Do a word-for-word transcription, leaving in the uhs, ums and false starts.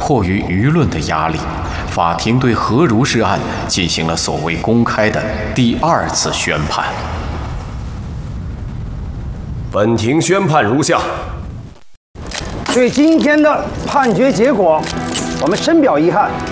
迫于舆论的压力，法庭对何如氏案进行了所谓公开的第二次宣判。 本庭宣判如下： 对今天的判决结果，我们深表遗憾。